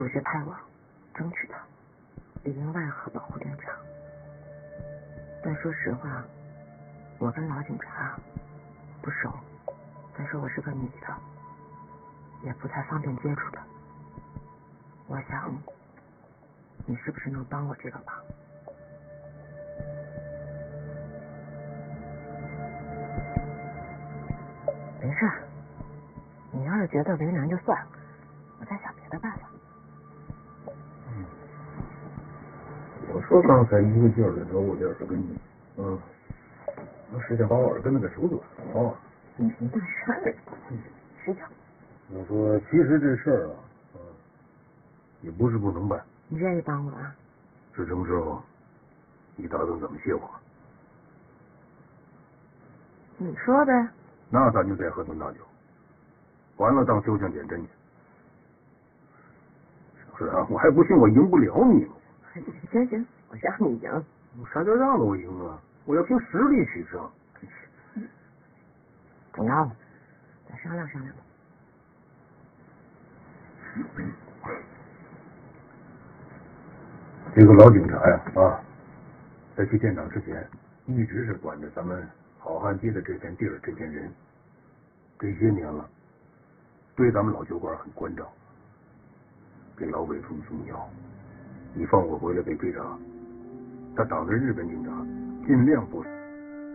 有些派我争取他，里应外合保护店长。但说实话，我跟老警察不熟，再说我是个女的，也不太方便接触他。我想，你是不是能帮我这个忙？没事，你要是觉得为难就算了，我再想别的办法。 我说刚才一个劲儿的找我这耳根子，我是想把我耳根子给收住了。 你那事儿，睡觉。 我说其实这事儿也不是不能办。 你愿意帮我啊？ 事成之后，你打算怎么谢我？ 你说呗。 那咱就再喝顿大酒，完了当秋香减针去。是啊，我还不信我赢不了你呢。 行，我让你赢。 啥叫让我赢啊？我要凭实力取胜。 怎么样？再商量商量吧。 这个老警察呀，在去现场之前，一直是管着咱们好汉街的这片地儿、这片人。这些年了，对咱们老酒馆很关照，给老北送送药。你放我回来被追查，他挡着日本警察，尽量不。